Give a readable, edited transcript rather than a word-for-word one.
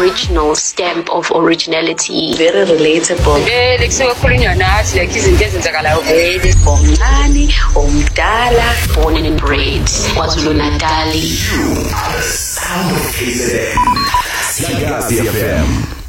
original stamp of originality. Very relatable. Born and bred. KwaZulu Natal. Sound of KZN. Sagazi FM.